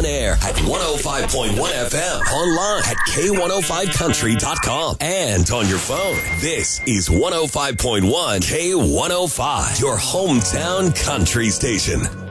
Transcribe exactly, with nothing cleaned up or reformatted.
on air at one oh five point one F M, online at K one oh five country dot com, and on your phone. This is one oh five point one K one oh five, your hometown country station.